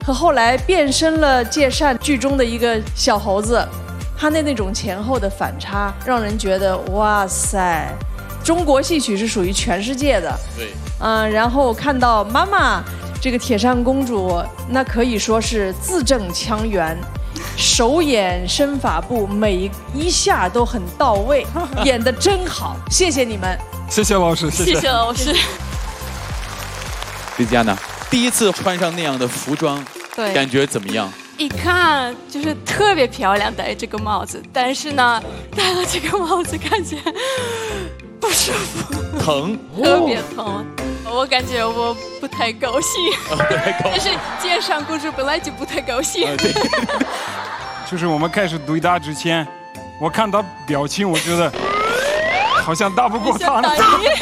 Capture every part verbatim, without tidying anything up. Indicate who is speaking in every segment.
Speaker 1: 和后来变身了借扇剧中的一个小猴子，他的那种前后的反差，让人觉得哇塞，中国戏曲是属于全世界的。
Speaker 2: 对，
Speaker 1: 嗯、呃，然后看到妈妈这个铁扇公主，那可以说是字正腔圆。手眼身法步每一下都很到位，演得真好，谢谢你们，
Speaker 3: 谢谢老师，谢谢，
Speaker 4: 谢谢老师。
Speaker 2: 李佳呢？第一次穿上那样的服装，
Speaker 4: 对，
Speaker 2: 感觉怎么样？
Speaker 4: 一看就是特别漂亮，戴这个帽子，但是呢，戴了这个帽子感觉不舒服，
Speaker 2: 疼，
Speaker 4: 特别疼。我感觉我不太高兴，但是剑上公主本来就不太高兴。
Speaker 3: 就是我们开始对答之前，我看他表情，我觉得好像打不过他呢。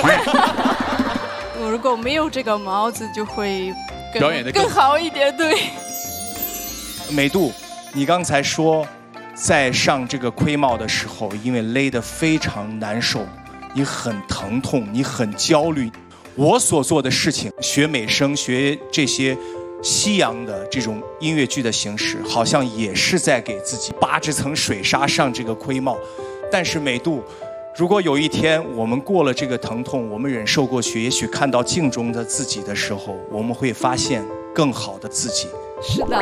Speaker 4: 如果没有这个帽子，就会
Speaker 2: 表演的
Speaker 4: 更好一点。对，
Speaker 5: 美杜，你刚才说在上这个盔帽的时候，因为勒得非常难受，你很疼痛，你很焦虑。我所做的事情，学美声，学这些西洋的这种音乐剧的形式，好像也是在给自己扒这层水纱上这个盔帽。但是美杜，如果有一天我们过了这个疼痛，我们忍受过去，也许看到镜中的自己的时候，我们会发现更好的自己。
Speaker 4: 是的。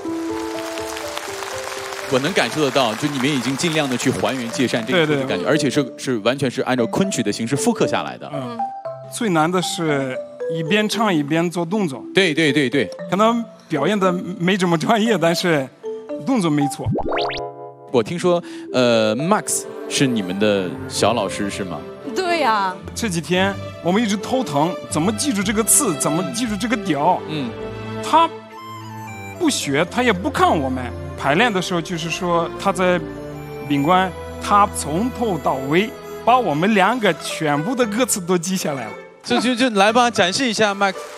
Speaker 2: 我能感受得到，就你们已经尽量的去还原借扇这个感觉，而且是是完全是按照昆曲的形式复刻下来的。
Speaker 3: 嗯，最难的是一边唱一边做动作。
Speaker 2: 对对对对，
Speaker 3: 可能表演的没这么专业，但是动作没错。
Speaker 2: 我听说，呃 ，Max 是你们的小老师是吗？
Speaker 4: 对呀、啊。
Speaker 3: 这几天我们一直头疼，怎么记住这个词，怎么记住这个调。
Speaker 2: 嗯，
Speaker 3: 他不学，他也不看我们。排练的时候，就是说他在宾馆，他从头到尾把我们两个全部的歌词都记下来了。
Speaker 2: 就就就来吧，展示一下 Max。